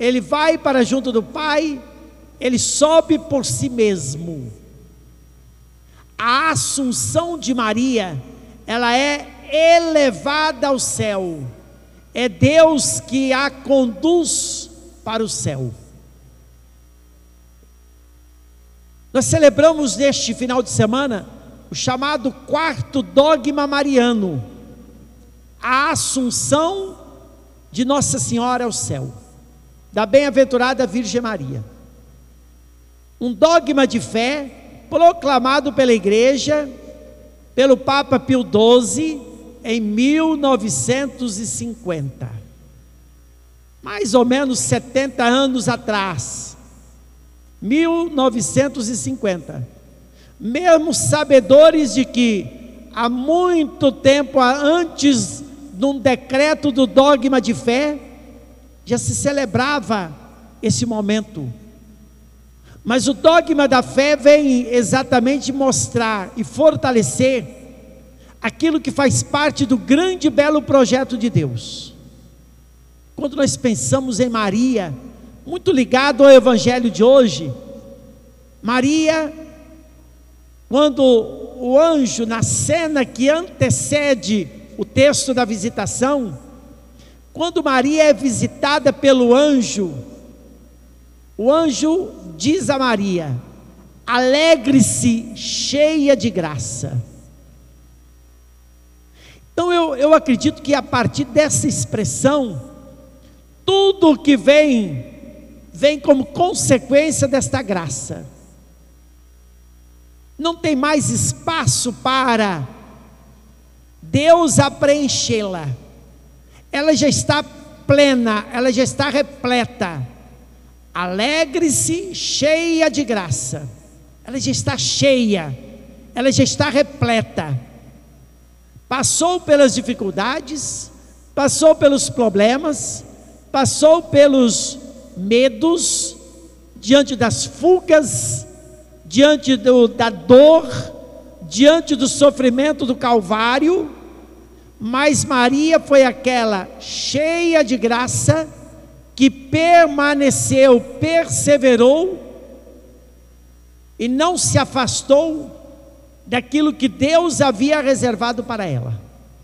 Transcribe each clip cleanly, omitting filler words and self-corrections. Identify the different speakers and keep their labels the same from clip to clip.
Speaker 1: ele vai para junto do Pai, ele sobe por si mesmo. A assunção de Maria, ela é elevada ao céu. É Deus que a conduz para o céu. Nós celebramos neste final de semana o chamado quarto dogma mariano, a assunção de Nossa Senhora ao céu, da bem-aventurada Virgem Maria. Um dogma de fé proclamado pela Igreja, pelo Papa Pio XII, em 1950, mais ou menos 70 anos atrás, 1950, mesmo sabedores de que há muito tempo antes de um decreto do dogma de fé, já se celebrava esse momento. Mas o dogma da fé vem exatamente mostrar e fortalecer aquilo que faz parte do grande e belo projeto de Deus. Quando nós pensamos em Maria, muito ligado ao evangelho de hoje, Maria, quando o anjo, na cena que antecede o texto da visitação, quando Maria é visitada pelo anjo, o anjo diz a Maria: alegre-se, cheia de graça. Então eu acredito que a partir dessa expressão, tudo que vem como consequência desta graça. Não tem mais espaço para Deus a preenchê-la. Ela já está plena, ela já está repleta. Alegre-se, cheia de graça. Ela já está cheia, ela já está repleta. Passou pelas dificuldades, passou pelos problemas, passou pelos medos, diante das fugas, diante da dor, diante do sofrimento do Calvário. Mas Maria foi aquela cheia de graça, que permaneceu, perseverou, e não se afastou daquilo que Deus havia reservado para ela.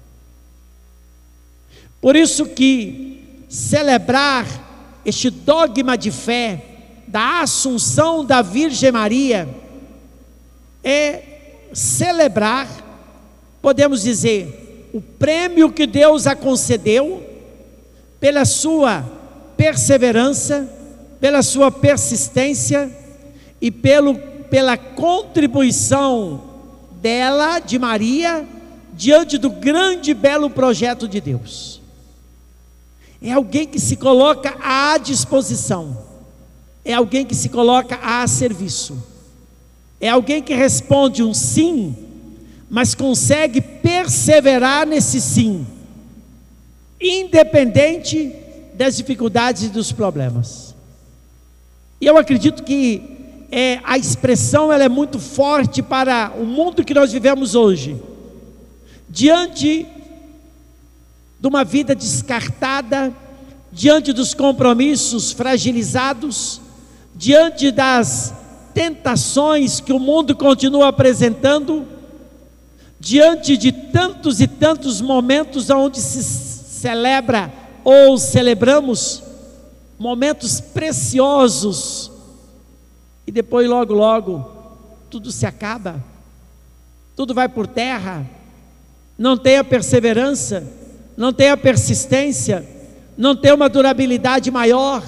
Speaker 1: Por isso que celebrar este dogma de fé, da assunção da Virgem Maria, é celebrar, podemos dizer, o prêmio que Deus a concedeu, pela sua perseverança, pela sua persistência, e pela contribuição dela, de Maria, diante do grande e belo projeto de Deus. É alguém que se coloca à disposição, é alguém que se coloca a serviço, é alguém que responde um sim, mas consegue perseverar nesse sim, independente das dificuldades e dos problemas. E eu acredito que a expressão ela é muito forte para o mundo que nós vivemos hoje. Diante de uma vida descartada, diante dos compromissos fragilizados, diante das tentações que o mundo continua apresentando, diante de tantos e tantos momentos onde se celebra ou celebramos momentos preciosos, e depois logo tudo se acaba, tudo vai por terra, não tem a perseverança, não tem a persistência, não tem uma durabilidade maior,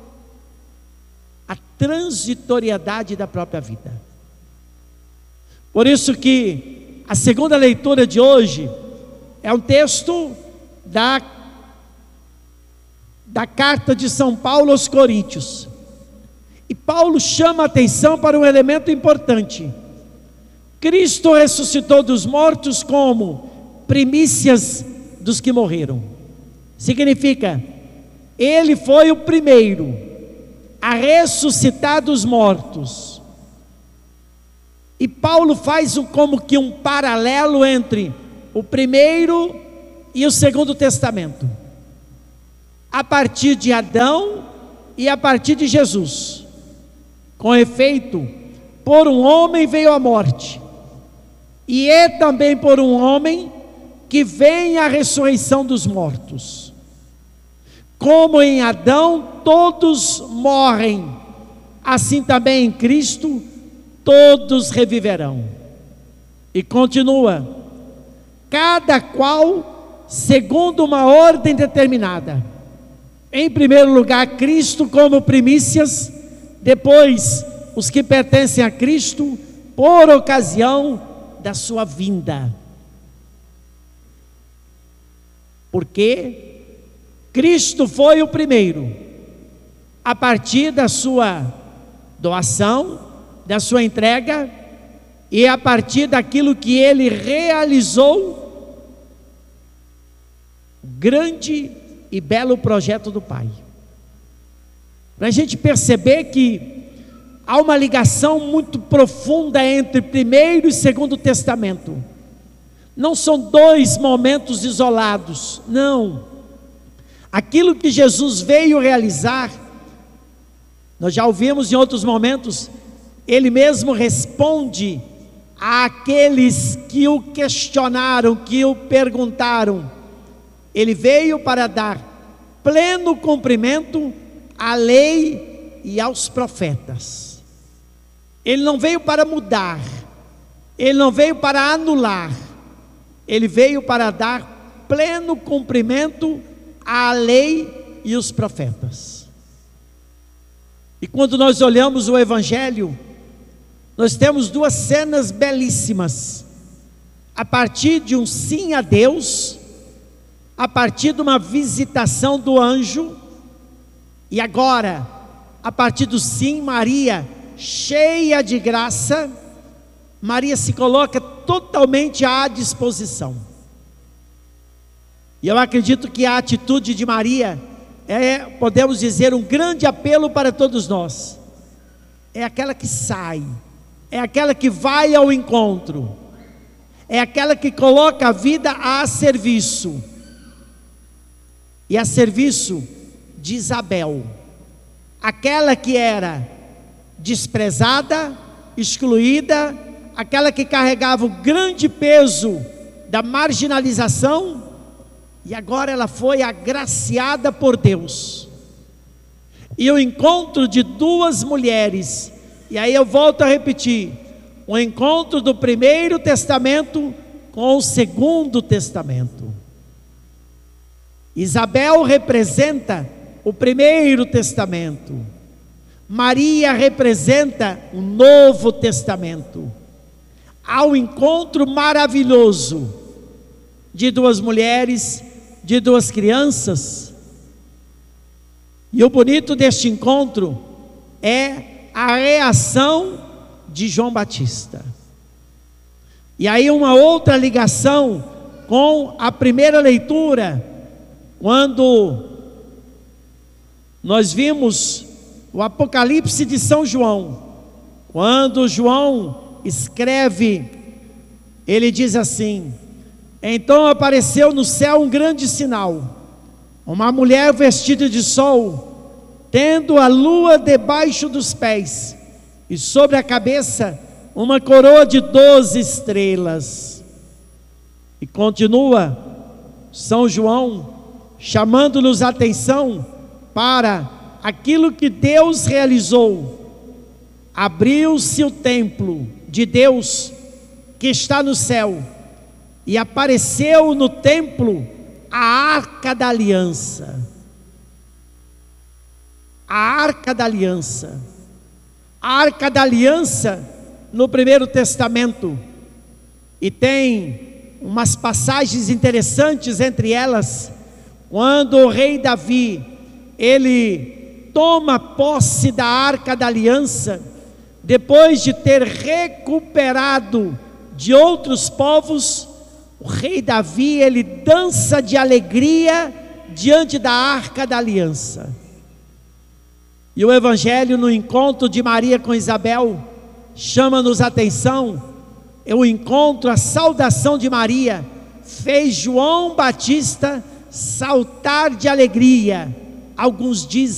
Speaker 1: a transitoriedade da própria vida. Por isso que a segunda leitura de hoje é um texto da carta de São Paulo aos Coríntios. E Paulo chama a atenção para um elemento importante. Cristo ressuscitou dos mortos como primícias dos que morreram. Significa, Ele foi o primeiro a ressuscitar dos mortos. E Paulo faz como que um paralelo entre o primeiro e o segundo testamento. A partir de Adão e a partir de Jesus. Com efeito, por um homem veio a morte, e é também por um homem que vem a ressurreição dos mortos. Como em Adão todos morrem, assim também em Cristo todos reviverão. E continua: cada qual segundo uma ordem determinada. Em primeiro lugar, Cristo como primícias, depois os que pertencem a Cristo por ocasião da sua vinda. Porque Cristo foi o primeiro, a partir da sua doação, da sua entrega, e a partir daquilo que ele realizou, o grande e belo projeto do Pai. Para a gente perceber que há uma ligação muito profunda entre Primeiro e Segundo Testamento. Não são dois momentos isolados, não. Aquilo que Jesus veio realizar, nós já ouvimos em outros momentos, ele mesmo responde àqueles que o questionaram, que o perguntaram. Ele veio para dar pleno cumprimento à lei e aos profetas. Ele não veio para mudar, ele não veio para anular, ele veio para dar pleno cumprimento à lei e os profetas. E quando nós olhamos o Evangelho, nós temos duas cenas belíssimas, a partir de um sim a Deus, a partir de uma visitação do anjo, e agora, a partir do sim, Maria, cheia de graça, Maria se coloca totalmente à disposição. E eu acredito que a atitude de Maria podemos dizer, um grande apelo para todos nós. É aquela que sai, é aquela que vai ao encontro, é aquela que coloca a vida a serviço, e a serviço de Isabel, aquela que era desprezada, excluída, aquela que carregava o grande peso da marginalização, e agora ela foi agraciada por Deus. E o encontro de duas mulheres, e aí eu volto a repetir, o encontro do Primeiro Testamento com o Segundo Testamento. Isabel representa o Primeiro Testamento, Maria representa o Novo Testamento. Há um encontro maravilhoso de duas mulheres, de duas crianças, e o bonito deste encontro é a reação de João Batista. E aí uma outra ligação com a primeira leitura, quando nós vimos o Apocalipse de São João, quando João escreve, ele diz assim: então apareceu no céu um grande sinal, uma mulher vestida de sol, tendo a lua debaixo dos pés, e sobre a cabeça uma coroa de 12 estrelas. E continua São João chamando-nos a atenção para aquilo que Deus realizou. Abriu-se o templo de Deus que está no céu, e apareceu no templo a Arca da Aliança. A Arca da Aliança. A Arca da Aliança no Primeiro Testamento, e tem umas passagens interessantes entre elas, quando o rei Davi, ele toma posse da Arca da Aliança, depois de ter recuperado de outros povos, o rei Davi, ele dança de alegria diante da Arca da Aliança. E o Evangelho, no encontro de Maria com Isabel, chama-nos a atenção. O encontro, a saudação de Maria, fez João Batista saltar de alegria. Alguns dizem